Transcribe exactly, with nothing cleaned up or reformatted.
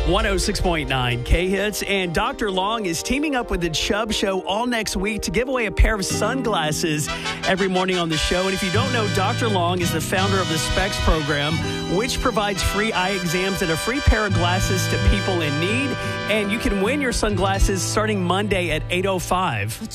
one oh six point nine K-Hits, and Doctor Long is teaming up with the Chubb Show all next week to give away a pair of sunglasses every morning on the show. And if you don't know, Doctor Long is the founder of the Specs program, which provides free eye exams and a free pair of glasses to people in need. And you can win your sunglasses starting Monday at eight oh five.